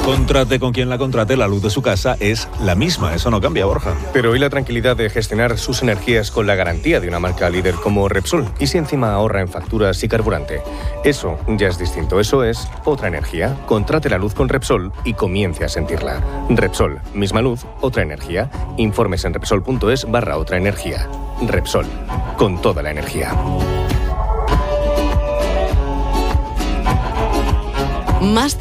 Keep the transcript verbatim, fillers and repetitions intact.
Contrate con quien la contrate, la luz de su casa es la misma. Eso no cambia, Borja. Pero hoy la tranquilidad de gestionar sus energías con la garantía de una marca líder como Repsol. Y si encima ahorra en facturas y carburante. Eso ya es distinto. Eso es otra energía. Contrate la luz con Repsol y comience a sentirla. Repsol. Misma luz, otra energía. Informes en Repsol.es barra otra energía. Repsol. Con toda la energía. Más